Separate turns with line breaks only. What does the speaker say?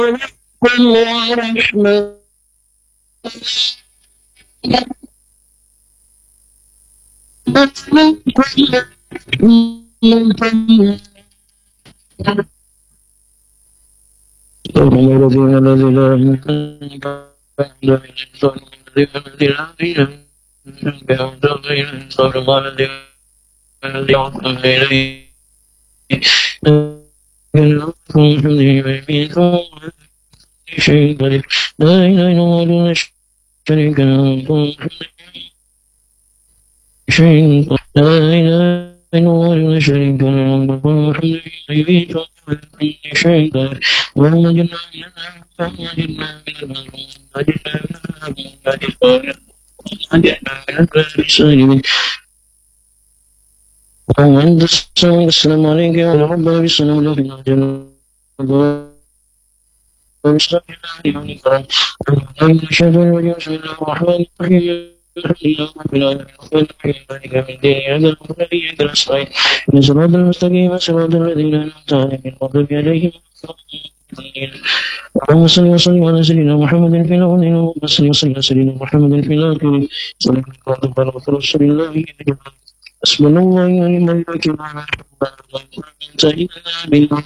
ورحمة من كل الذين الذي لا شيء قدير لا إله إلا الله دون شريك له شيء لا إله إلا الله دون شريك له محمد نبي كل شيء قدير اللهم اجعلنا من وعند السلام عليك يا رب بالسلام عليكم أشهد أن لا بسم الله الرحمن الرحيم الحمد لله رب العالمين الرحمن الرحيم مالك يوم الدين إياك نعبد وإياك نستعين اهدنا الصراط المستقيم صراط الذين أنعمت عليهم غير المغضوب عليهم اللهم صل وسلم على سيدنا محمد في الأولين وصل وسلم على سيدنا محمد في الآخرين صلى الله عليه وسلم رسول الله حسبنا الله ونعم الوكيل سيدنا بالله